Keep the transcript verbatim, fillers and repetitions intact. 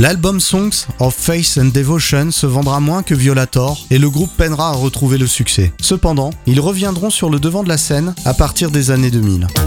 L'album Songs of Faith and Devotion se vendra moins que Violator et le groupe peinera à retrouver le succès. Cependant, ils reviendront sur le devant de la scène à partir des années deux mille.